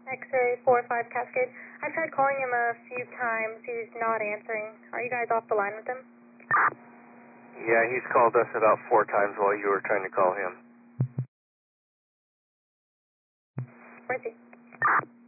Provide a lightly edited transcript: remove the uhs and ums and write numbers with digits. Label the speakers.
Speaker 1: X-ray 4-5 Cascade. I've tried calling him a few times. He's not answering. Are you guys off the line with him?
Speaker 2: Yeah, he's called us about 4 times while you were trying to call him.
Speaker 1: Where's he?